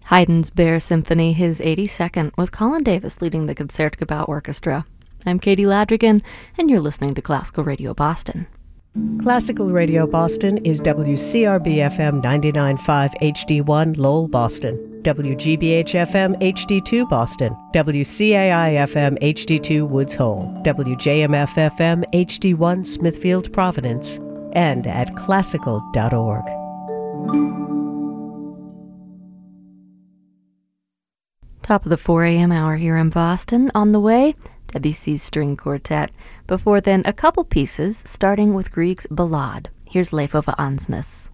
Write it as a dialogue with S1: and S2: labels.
S1: Haydn's Bear Symphony, his 82nd, with Colin Davis leading the Concertgebouw Orchestra. I'm Katie Ladrigan, and you're listening to Classical Radio Boston.
S2: Classical Radio Boston is WCRB-FM 99.5 HD1 Lowell, Boston, WGBH-FM HD2 Boston, WCAI-FM HD2 Woods Hole, WJMF-FM HD1 Smithfield, Providence, and at classical.org.
S1: Top of the 4 a.m. hour here in Boston. On the way, Debussy's String Quartet. Before then, a couple pieces, starting with Grieg's Ballade. Here's Leif Ove Andsnes.